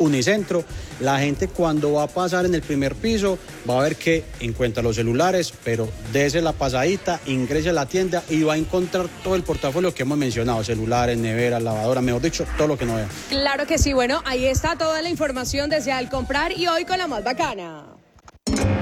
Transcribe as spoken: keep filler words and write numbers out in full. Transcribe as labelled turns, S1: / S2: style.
S1: Unicentro. La gente cuando va a pasar en el primer piso va a ver que encuentra los celulares, pero dese la pasadita, ingrese a la tienda y va a encontrar todo el portafolio que hemos mencionado, celulares, neveras, lavadoras, mejor dicho, todo lo que no vea.
S2: Claro que sí, bueno, ahí está toda la información desde Al Comprar y hoy con la más bacana.